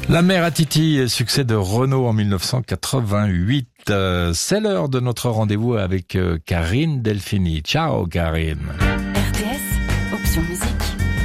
La mère à Titi, succès de Renaud en 1988. C'est l'heure de notre rendez-vous avec Karine Delphini. Ciao Karine. RTS, option musique.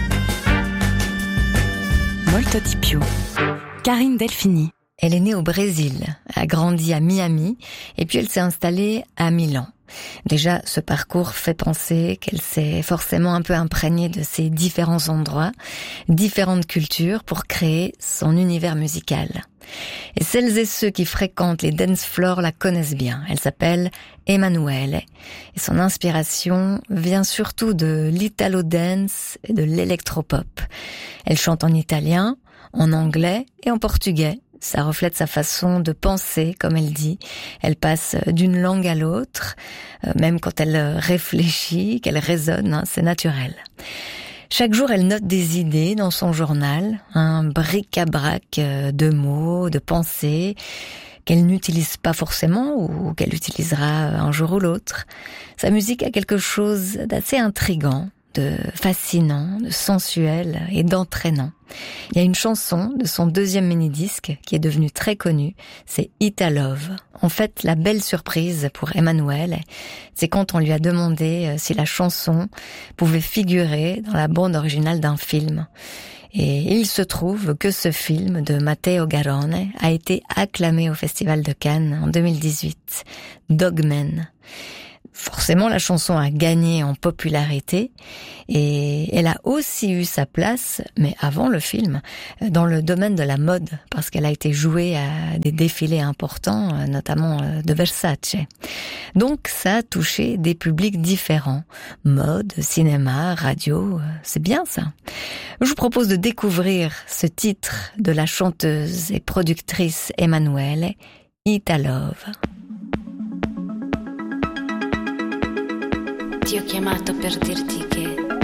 Molto di più. Karine Delphini. Elle est née au Brésil, a grandi à Miami et puis elle s'est installée à Milan. Déjà, ce parcours fait penser qu'elle s'est forcément un peu imprégnée de ces différents endroits, différentes cultures pour créer son univers musical. Et celles et ceux qui fréquentent les dance floors la connaissent bien. Elle s'appelle Emanuele et son inspiration vient surtout de l'italo dance et de l'électropop. Elle chante en italien, en anglais et en portugais. Ça reflète sa façon de penser, comme elle dit. Elle passe d'une langue à l'autre, même quand elle réfléchit, qu'elle raisonne, c'est naturel. Chaque jour, elle note des idées dans son journal, un bric-à-brac de mots, de pensées, qu'elle n'utilise pas forcément ou qu'elle utilisera un jour ou l'autre. Sa musique a quelque chose d'assez intriguant, de fascinant, de sensuel et d'entraînant. Il y a une chanson de son deuxième mini-disque qui est devenue très connue, c'est Italove. En fait, la belle surprise pour Emanuele, c'est quand on lui a demandé si la chanson pouvait figurer dans la bande originale d'un film. Et il se trouve que ce film de Matteo Garrone a été acclamé au Festival de Cannes en 2018, Dogmen. Forcément, la chanson a gagné en popularité et elle a aussi eu sa place, mais avant le film, dans le domaine de la mode, parce qu'elle a été jouée à des défilés importants, notamment de Versace. Donc, ça a touché des publics différents. Mode, cinéma, radio, c'est bien ça. Je vous propose de découvrir ce titre de la chanteuse et productrice Emanuele, Italove. Ti ho chiamato per dirti che